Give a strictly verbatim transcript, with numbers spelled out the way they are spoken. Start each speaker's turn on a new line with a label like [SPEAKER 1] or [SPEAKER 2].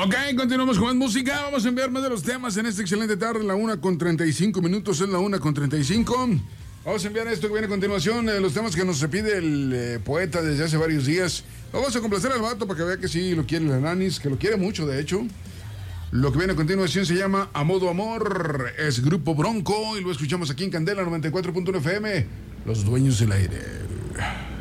[SPEAKER 1] Ok, continuamos con más música. Vamos a enviar más de los temas en esta excelente tarde. La una con treinta y cinco minutos. Es la una con treinta y cinco. Vamos a enviar esto que viene a continuación. Eh, los temas que nos pide el eh, poeta desde hace varios días. Vamos a complacer al vato para que vea que sí lo quiere el Ananis, que lo quiere mucho, de hecho. Lo que viene a continuación se llama A Modo Amor. Es Grupo Bronco y lo escuchamos aquí en Candela noventa y cuatro punto uno F M. Los dueños del aire.